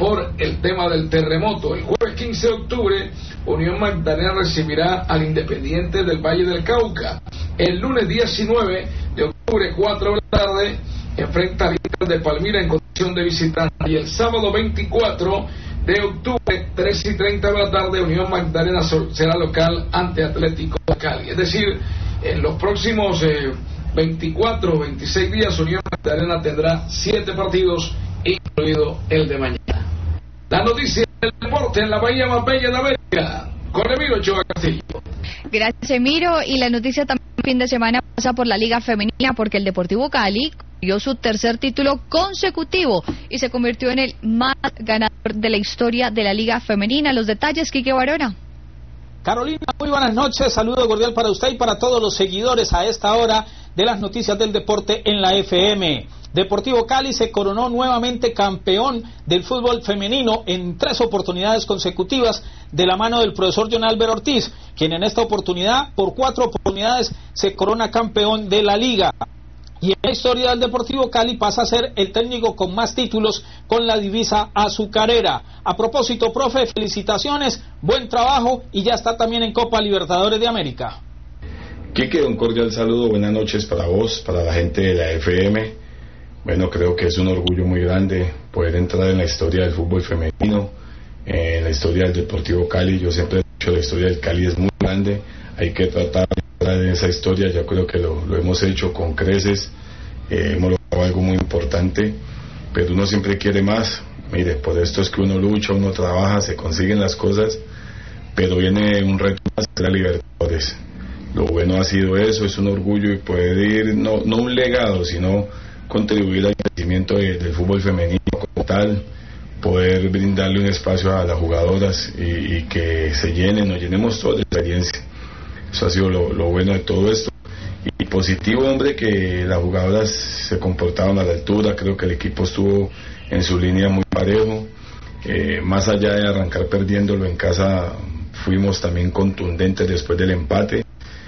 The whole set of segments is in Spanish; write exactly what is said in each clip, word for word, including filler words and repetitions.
por el tema del terremoto. El jueves quince de octubre, Unión Magdalena recibirá al Independiente del Valle del Cauca. El lunes diecinueve de octubre, cuatro de la tarde, enfrenta al Inter de Palmira en condición de visitante. Y el sábado veinticuatro de octubre, tres y treinta de la tarde, Unión Magdalena será local ante Atlético de Cali. Es decir, en los próximos eh, veinticuatro o veintiséis días, Unión Magdalena tendrá siete partidos, incluido el de mañana. La noticia del deporte en la bahía más bella de América, con Emiro Ochoa Castillo. Gracias, Emiro. Y la noticia también fin de semana pasa por la Liga Femenina, porque el Deportivo Cali dio su tercer título consecutivo y se convirtió en el más ganador de la historia de la Liga Femenina. Los detalles, Quique Barona. Carolina, muy buenas noches, saludo cordial para usted y para todos los seguidores a esta hora de las noticias del deporte en la F M. Deportivo Cali se coronó nuevamente campeón del fútbol femenino en tres oportunidades consecutivas de la mano del profesor John Álvaro Ortiz, quien en esta oportunidad, por cuatro oportunidades, se corona campeón de la liga. Y en la historia del Deportivo Cali pasa a ser el técnico con más títulos con la divisa azucarera. A propósito, profe, felicitaciones, buen trabajo y ya está también en Copa Libertadores de América. Quique, un cordial saludo, buenas noches para vos, para la gente de la F M. Bueno, creo que es un orgullo muy grande poder entrar en la historia del fútbol femenino, en la historia del Deportivo Cali. Yo siempre he dicho, la historia del Cali es muy grande, hay que tratar de entrar en esa historia. Yo creo que lo, lo hemos hecho con creces, eh, hemos logrado algo muy importante, pero uno siempre quiere más. Mire, por esto es que uno lucha, uno trabaja, se consiguen las cosas, pero viene un reto más, la Libertadores. Lo bueno ha sido eso, es un orgullo y poder ir, no, no un legado, sino contribuir al crecimiento de, del fútbol femenino como tal, poder brindarle un espacio a las jugadoras y, y que se llenen, nos llenemos toda de experiencia. Eso ha sido lo, lo bueno de todo esto. Y positivo, hombre, que las jugadoras se comportaron a la altura. Creo que el equipo estuvo en su línea muy parejo. Eh, más allá de arrancar perdiéndolo en casa, fuimos también contundentes después del empate.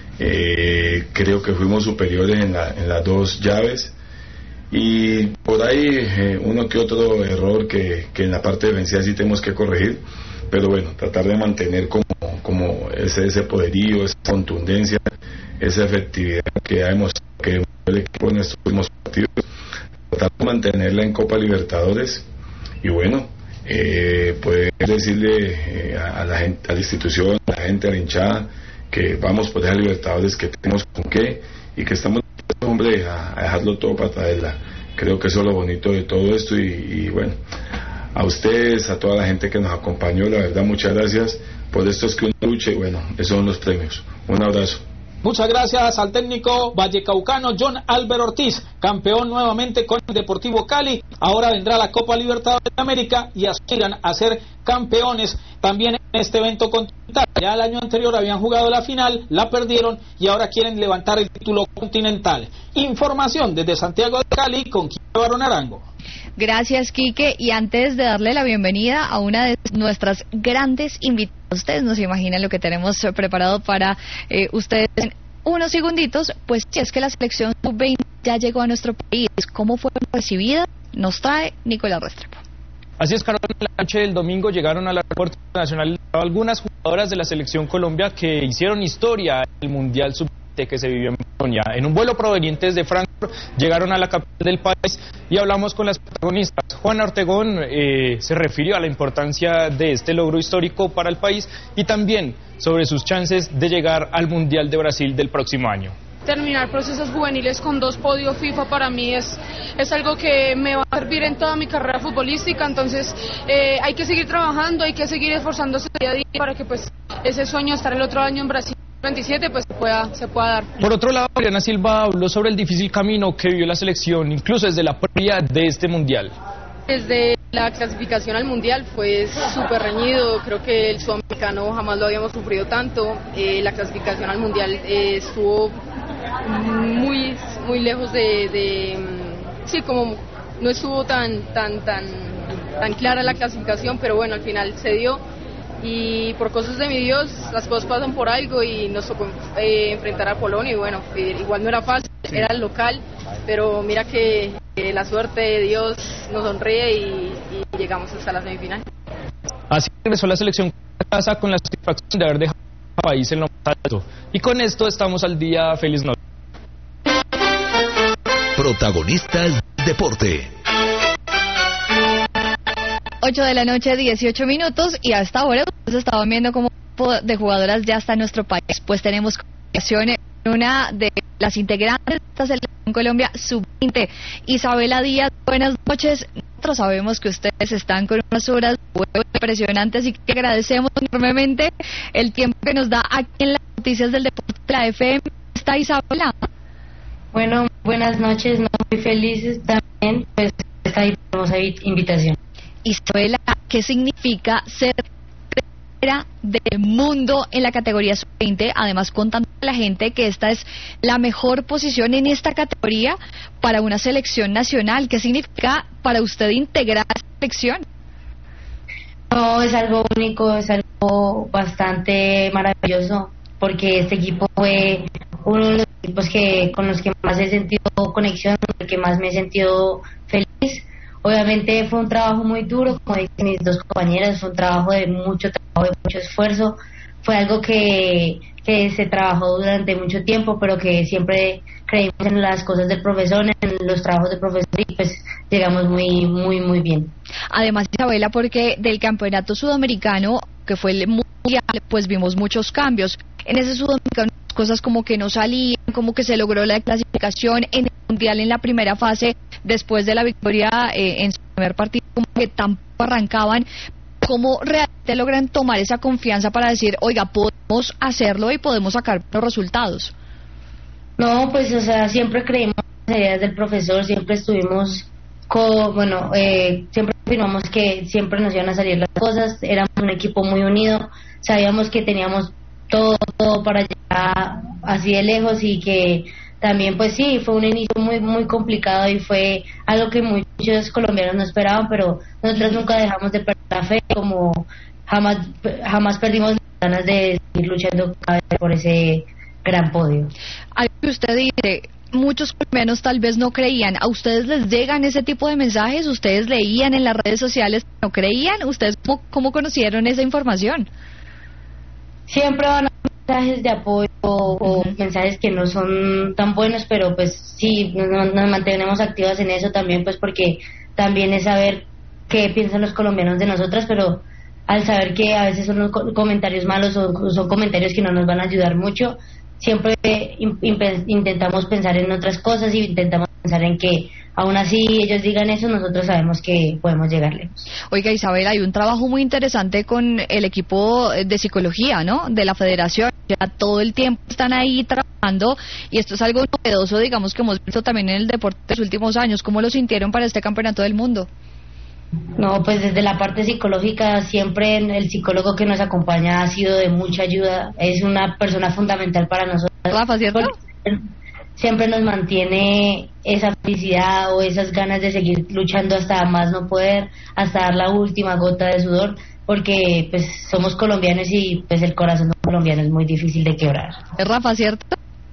Eh, creo que fuimos superiores en, la, en las dos llaves. Y por ahí eh, uno que otro error que, que en la parte defensiva sí tenemos que corregir, pero bueno, tratar de mantener como, como ese, ese poderío, esa contundencia, esa efectividad que ha demostrado que el equipo en estos últimos partidos, tratar de mantenerla en Copa Libertadores. Y bueno, eh, poder decirle eh, a la gente, a la institución, a la gente, a la hinchada, que vamos por esa Libertadores, que tenemos con qué y que estamos, hombre, a, a dejarlo todo para traerla. Creo que eso es lo bonito de todo esto. Y, y bueno, a ustedes, a toda la gente que nos acompañó, la verdad, muchas gracias. Por esto es que uno lucha y bueno, esos son los premios. Un abrazo. Muchas gracias al técnico vallecaucano John Álvaro Ortiz, campeón nuevamente con el Deportivo Cali. Ahora vendrá la Copa Libertadores de América y aspiran a ser campeones también en este evento continental. Ya el año anterior habían jugado la final, la perdieron y ahora quieren levantar el título continental. Información desde Santiago de Cali con Quique Barón Arango. Gracias, Quique. Y antes de darle la bienvenida a una de nuestras grandes invitadas, ustedes no se imaginan lo que tenemos preparado para eh, ustedes en unos segunditos. Pues si es que la selección sub veinte ya llegó a nuestro país, ¿cómo fue recibida? Nos trae Nicolás Restrepo. Así es, Carolina, la noche del domingo llegaron al aeropuerto nacional algunas jugadoras de la selección Colombia que hicieron historia en el Mundial sub veinte que se vivió en Polonia. En un vuelo proveniente de Frankfurt llegaron a la capital del país y hablamos con las protagonistas. Juana Ortegón eh, se refirió a la importancia de este logro histórico para el país y también sobre sus chances de llegar al Mundial de Brasil del próximo año. Terminar procesos juveniles con dos podios FIFA para mí es, es algo que me va a servir en toda mi carrera futbolística, entonces eh, hay que seguir trabajando, hay que seguir esforzándose día a día para que pues ese sueño de estar el otro año en Brasil veintisiete pues se pueda, se pueda dar. Por otro lado, Mariana Silva habló sobre el difícil camino que vivió la selección, incluso desde la previa de este Mundial. Desde la clasificación al Mundial fue súper reñido, creo que el sudamericano jamás lo habíamos sufrido tanto, eh, la clasificación al Mundial eh, estuvo muy muy lejos de, de sí, como no estuvo tan tan tan tan clara la clasificación, pero bueno, al final se dio y por cosas de mi Dios las cosas pasan por algo y nos tocó eh, enfrentar a Polonia y bueno, eh, igual no era fácil, era el local, pero mira que eh, la suerte de Dios nos sonríe y, llegamos hasta la semifinal. Así regresó la selección a casa con la satisfacción de haber dejado al país en lo más alto. Y con esto estamos al día. Feliz noche. Protagonistas del deporte. ocho de la noche, dieciocho minutos, y a esta hora ustedes estaban viendo cómo de jugadoras ya está en nuestro país. Pues tenemos comunicación en una de las integrantes de esta selección Colombia sub veinte, Isabela Díaz. Buenas noches. Nosotros sabemos que ustedes están con unas horas impresionantes y que agradecemos enormemente el tiempo que nos da aquí en las noticias del deporte de la F M. ¿Está Isabela? Bueno, buenas noches, muy felices también, pues esta hermosa invitación. Isabela, ¿qué significa ser tercera del mundo en la categoría sub veinte? Además, contando a la gente que esta es la mejor posición en esta categoría para una selección nacional. ¿Qué significa para usted integrar esta selección? No, es algo único, es algo bastante maravilloso, porque este equipo fue uno de los equipos que con los que más he sentido conexión, con el que más me he sentido feliz. Obviamente fue un trabajo muy duro, como dicen mis dos compañeras, fue un trabajo de mucho trabajo, de mucho esfuerzo. Fue algo que, que se trabajó durante mucho tiempo, pero que siempre creímos en las cosas del profesor, en los trabajos del profesor, y pues llegamos muy, muy, muy bien. Además, Isabela, porque del campeonato sudamericano, que fue el mundial, pues vimos muchos cambios. En ese sudamericano, cosas como que no salían, como que se logró la clasificación en el mundial en la primera fase, después de la victoria eh, en su primer partido, como que tampoco arrancaban. ¿Cómo realmente logran tomar esa confianza para decir, oiga, podemos hacerlo y podemos sacar los resultados? No, pues, o sea, siempre creímos en las ideas del profesor, siempre estuvimos, con, bueno, eh, siempre afirmamos que siempre nos iban a salir las cosas, éramos un equipo muy unido, sabíamos que teníamos todo, todo para llegar así de lejos, y que también, pues sí, fue un inicio muy muy complicado y fue algo que muchos colombianos no esperaban, pero nosotros nunca dejamos de perder la fe, como jamás jamás perdimos las ganas de seguir luchando por ese gran podio. Algo que usted dice, muchos colombianos tal vez no creían. ¿A ustedes les llegan ese tipo de mensajes? ¿Ustedes leían en las redes sociales que no creían? ¿Ustedes cómo, cómo conocieron esa información? Siempre van a mensajes de apoyo o, o uh-huh. mensajes que no son tan buenos, pero pues sí, nos, nos mantenemos activas en eso también, pues porque también es saber qué piensan los colombianos de nosotras, pero al saber que a veces son los comentarios malos o son comentarios que no nos van a ayudar mucho, siempre intentamos pensar en otras cosas y intentamos pensar en que aún así ellos digan eso, nosotros sabemos que podemos llegar lejos. Oiga, Isabel, hay un trabajo muy interesante con el equipo de psicología, ¿no?, de la federación. Ya todo el tiempo están ahí trabajando, y esto es algo novedoso, digamos, que hemos visto también en el deporte de los últimos años. ¿Cómo lo sintieron para este campeonato del mundo? No, pues desde la parte psicológica siempre el psicólogo que nos acompaña ha sido de mucha ayuda, es una persona fundamental para nosotros. Rafa, ¿cierto? Siempre nos mantiene esa felicidad o esas ganas de seguir luchando hasta más no poder, hasta dar la última gota de sudor, porque pues somos colombianos y pues el corazón de un colombiano es muy difícil de quebrar. ¿Es Rafa, cierto?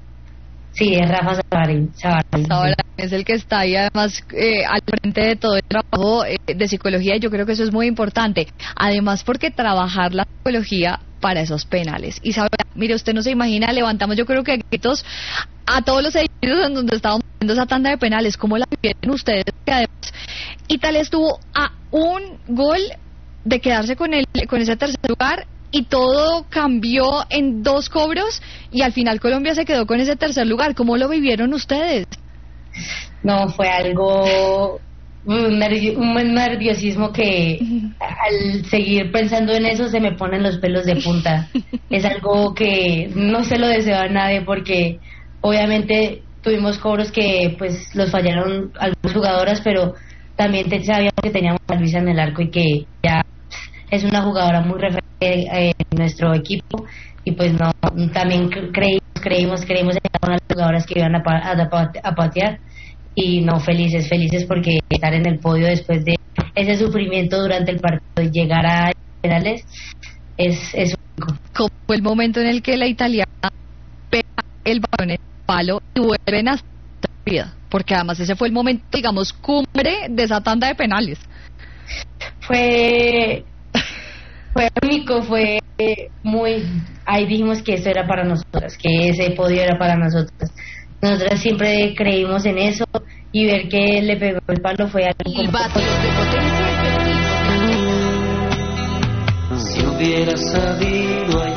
Sí, es Rafa Savarín. Savarín es el que está ahí además eh, al frente de todo el trabajo eh, de psicología, y yo creo que eso es muy importante, además porque trabajar la psicología para esos penales. Isabel, mire, usted no se imagina, levantamos yo creo que gritos a todos los edificios en donde estábamos viendo esa tanda de penales. ¿Cómo la vivieron ustedes? Que además Italia estuvo a un gol de quedarse con el con ese tercer lugar, y todo cambió en dos cobros, y al final Colombia se quedó con ese tercer lugar. ¿Cómo lo vivieron ustedes? No, fue algo, un, nervio, un nerviosismo que al seguir pensando en eso se me ponen los pelos de punta. Es algo que no se lo deseo a nadie, porque obviamente tuvimos cobros que pues los fallaron algunas jugadoras, pero también te, sabíamos que teníamos a Luisa en el arco y que ya es una jugadora muy referente en nuestro equipo, y pues no, también creímos, creímos, creímos en cada una de las jugadoras que iban a, a, a patear, y no, felices, felices porque estar en el podio después de ese sufrimiento durante el partido y llegar a penales es, es único. ¿Cómo fue el momento en el que la italiana pega el balón en el palo y vuelven a la vida? Porque además ese fue el momento, digamos, cumbre de esa tanda de penales. fue fue único, fue muy, ahí dijimos que eso era para nosotras, que ese podio era para nosotras. Nosotras siempre creímos en eso y ver que le pegó el palo fue algo como... Silbatios de potencia efectiva. Si hubiera sabido